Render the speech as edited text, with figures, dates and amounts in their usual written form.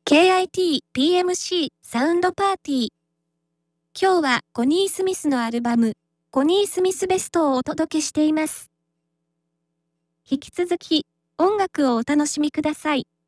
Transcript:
KIT PMC サウンドパーティー。今日はコニー・スミスのアルバム、コニー・スミスベストをお届けしています。引き続き、音楽をお楽しみください。